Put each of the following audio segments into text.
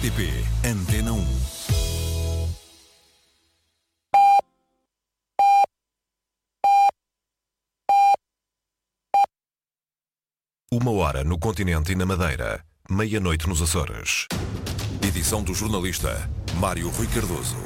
RTP Antena 1. Uma hora no continente e na Madeira, meia-noite nos Açores. Edição do jornalista Mário Rui Cardoso.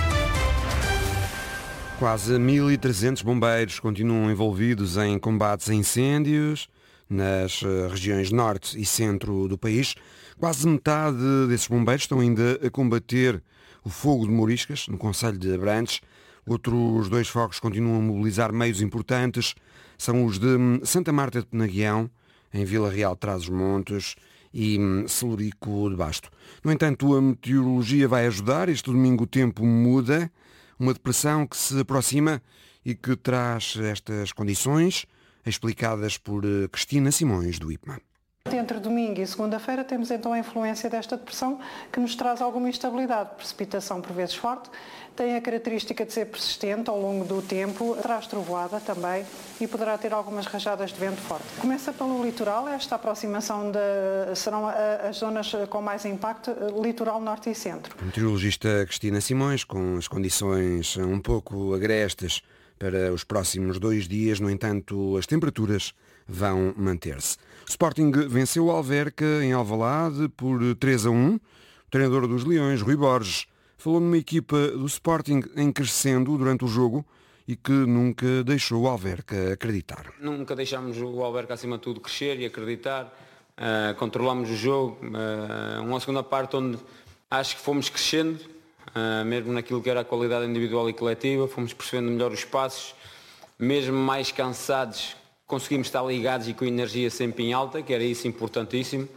Quase 1.300 bombeiros continuam envolvidos em combates a incêndios nas regiões norte e centro do país. Quase metade desses bombeiros estão ainda a combater o fogo de Mouriscas, no concelho de Abrantes. Outros dois focos continuam a mobilizar meios importantes. São os de Santa Marta de Penaguião, em Vila Real de Trás-os-Montes, e Celurico de Basto. No entanto, a meteorologia vai ajudar. Este domingo o tempo muda. Uma depressão que se aproxima e que traz estas condições, explicadas por Cristina Simões, do IPMA. Entre domingo e segunda-feira temos então a influência desta depressão que nos traz alguma instabilidade, precipitação por vezes forte, tem a característica de ser persistente ao longo do tempo, traz trovoada também e poderá ter algumas rajadas de vento forte. Começa pelo litoral, esta aproximação serão as zonas com mais impacto, litoral norte e centro. A meteorologista Cristina Simões, com as condições um pouco agrestes para os próximos 2 dias, no entanto, as temperaturas vão manter-se. O Sporting venceu o Alverca em Alvalade por 3-1. O treinador dos Leões, Rui Borges, falou numa equipa do Sporting em crescendo durante o jogo e que nunca deixou o Alverca acreditar. Nunca deixámos o Alverca, acima de tudo, crescer e acreditar. Controlámos o jogo. Uma segunda parte onde acho que fomos crescendo, mesmo naquilo que era a qualidade individual e coletiva. Fomos percebendo melhor os passos. Mesmo mais cansados, conseguimos estar ligados e com energia sempre em alta, que era isso importantíssimo.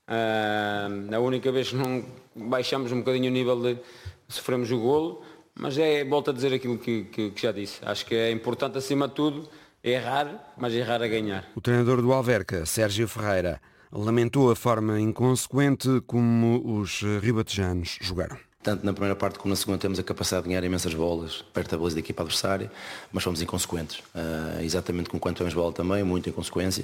A única vez que não baixamos um bocadinho o nível de sofremos o golo, mas volto a dizer aquilo que já disse. Acho que é importante, acima de tudo, errar, mas errar a ganhar. O treinador do Alverca, Sérgio Ferreira, lamentou a forma inconsequente como os ribatejanos jogaram. Tanto na primeira parte como na segunda temos a capacidade de ganhar imensas bolas perto da baliza da equipa adversária, mas fomos inconsequentes. Exatamente como quando temos bola também, muita inconsequência.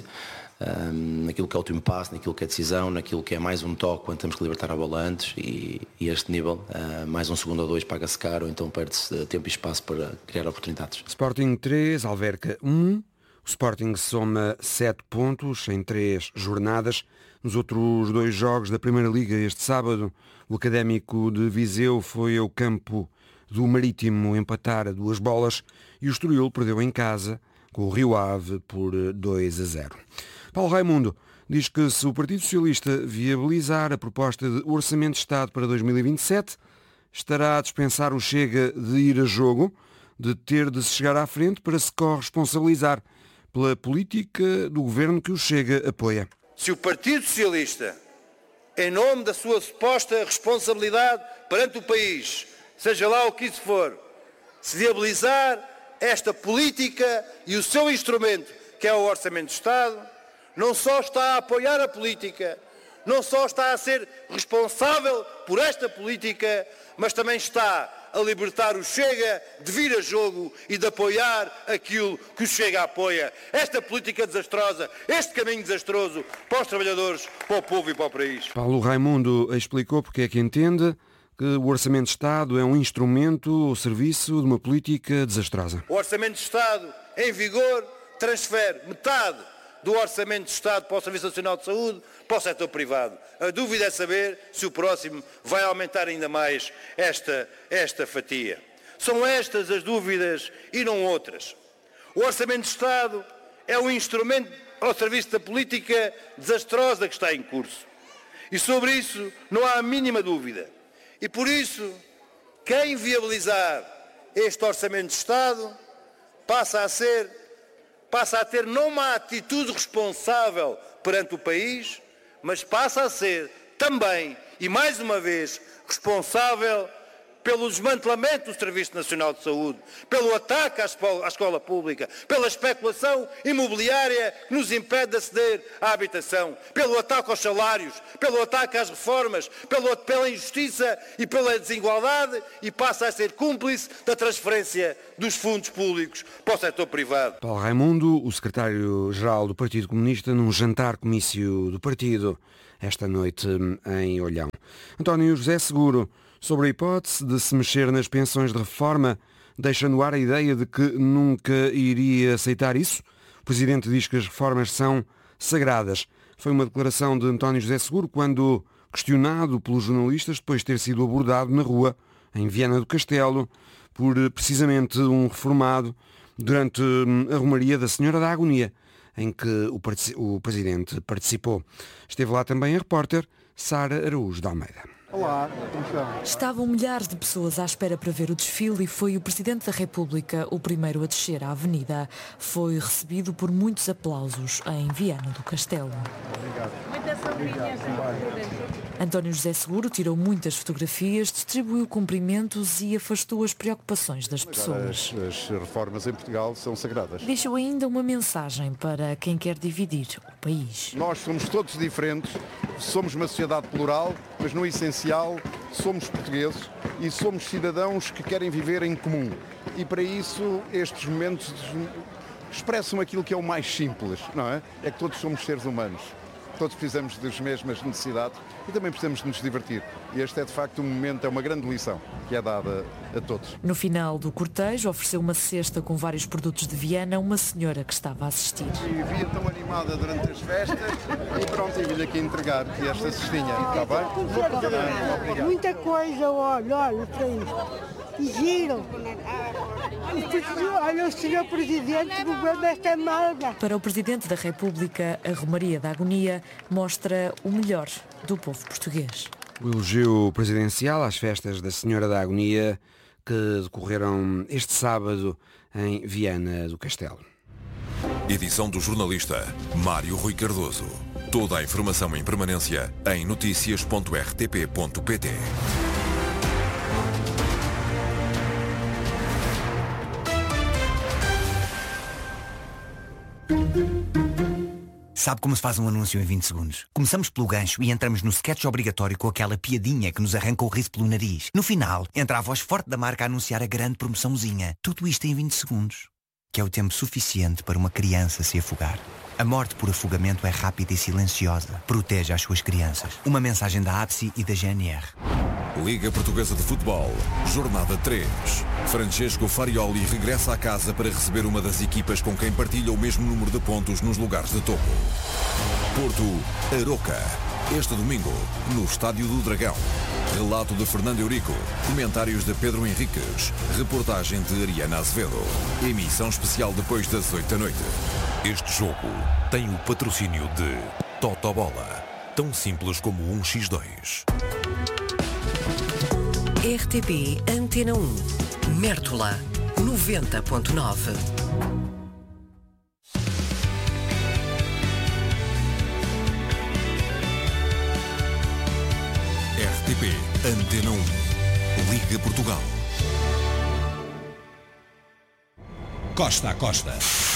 Naquilo que é o último passo, naquilo que é decisão, naquilo que é mais um toque quando temos que libertar a bola antes e este nível, mais um segundo ou 2 paga-se caro, ou então perde-se tempo e espaço para criar oportunidades. Sporting 3, Alverca 1. O Sporting soma 7 pontos em 3 jornadas. Nos outros 2 jogos da Primeira Liga este sábado, o Académico de Viseu foi ao campo do Marítimo empatar a 2 bolas e o Estoril perdeu em casa com o Rio Ave por 2-0. Paulo Raimundo diz que se o Partido Socialista viabilizar a proposta de Orçamento de Estado para 2027, estará a dispensar o Chega de ir a jogo, de ter de se chegar à frente para se corresponsabilizar pela política do governo que o Chega apoia. Se o Partido Socialista, em nome da sua suposta responsabilidade perante o país, seja lá o que isso for, se viabilizar esta política e o seu instrumento, que é o Orçamento de Estado, não só está a apoiar a política, não só está a ser responsável por esta política, mas também está a libertar o Chega de vir a jogo e de apoiar aquilo que o Chega apoia. Esta política desastrosa, este caminho desastroso para os trabalhadores, para o povo e para o país. Paulo Raimundo explicou porque é que entende que o Orçamento de Estado é um instrumento ao serviço de uma política desastrosa. O Orçamento de Estado, em vigor, transfere metade do Orçamento de Estado para o Serviço Nacional de Saúde, para o setor privado. A dúvida é saber se o próximo vai aumentar ainda mais esta fatia. São estas as dúvidas e não outras. O Orçamento de Estado é um instrumento ao serviço da política desastrosa que está em curso. E sobre isso não há a mínima dúvida. E por isso, quem viabilizar este Orçamento de Estado passa a ter não uma atitude responsável perante o país, mas passa a ser também, e mais uma vez, responsável pelo desmantelamento do Serviço Nacional de Saúde, pelo ataque à escola pública, pela especulação imobiliária que nos impede de aceder à habitação, pelo ataque aos salários, pelo ataque às reformas, pela injustiça e pela desigualdade, e passa a ser cúmplice da transferência dos fundos públicos para o setor privado. Paulo Raimundo, o secretário-geral do Partido Comunista, num jantar-comício do partido esta noite em Olhão. António José Seguro, sobre a hipótese de se mexer nas pensões de reforma, deixa no ar a ideia de que nunca iria aceitar isso. O Presidente diz que as reformas são sagradas. Foi uma declaração de António José Seguro quando questionado pelos jornalistas depois de ter sido abordado na rua, em Viana do Castelo, por precisamente um reformado durante a romaria da Senhora da Agonia, em que o Presidente participou. Esteve lá também a repórter Sara Araújo de Almeida. Olá, como estão? Estavam milhares de pessoas à espera para ver o desfile e foi o Presidente da República o primeiro a descer à avenida. Foi recebido por muitos aplausos em Viana do Castelo. António José Seguro tirou muitas fotografias, distribuiu cumprimentos e afastou as preocupações das pessoas. As reformas em Portugal são sagradas. Deixou ainda uma mensagem para quem quer dividir o país. Nós somos todos diferentes, somos uma sociedade plural, mas no essencial somos portugueses e somos cidadãos que querem viver em comum. E para isso estes momentos expressam aquilo que é o mais simples, não é? É que todos somos seres humanos. Todos precisamos das mesmas necessidades e também precisamos de nos divertir. E este é de facto um momento, é uma grande lição que é dada a todos. No final do cortejo ofereceu uma cesta com vários produtos de Viana a uma senhora que estava a assistir. E via tão animada durante as festas e pronto, e vim aqui entregar esta cestinha, está bem? Obrigado. Muita coisa, olha para isto. E giro. Olha o Sr. Presidente, governo esta merda. Para o Presidente da República, a Romaria da Agonia mostra o melhor do povo português. O elogio presidencial às festas da Senhora da Agonia que decorreram este sábado em Viana do Castelo. Edição do jornalista Mário Rui Cardoso. Toda a informação em permanência em noticias.rtp.pt. Sabe como se faz um anúncio em 20 segundos? Começamos pelo gancho e entramos no sketch obrigatório com aquela piadinha que nos arranca o riso pelo nariz. No final, entra a voz forte da marca a anunciar a grande promoçãozinha. Tudo isto em 20 segundos, que é o tempo suficiente para uma criança se afogar. A morte por afogamento é rápida e silenciosa. Proteja as suas crianças. Uma mensagem da APSI e da GNR. Liga Portuguesa de Futebol, Jornada 3. Francesco Farioli regressa à casa para receber uma das equipas com quem partilha o mesmo número de pontos nos lugares de topo. Porto, Aroca. Este domingo, no Estádio do Dragão. Relato de Fernando Eurico. Comentários de Pedro Henriques. Reportagem de Ariana Azevedo. Emissão especial depois das 8 da noite. Este jogo tem o patrocínio de Totobola. Tão simples como 1x2. RTP Antena 1. Mértola 90.9. RTP Antena 1. Liga Portugal. Costa a Costa.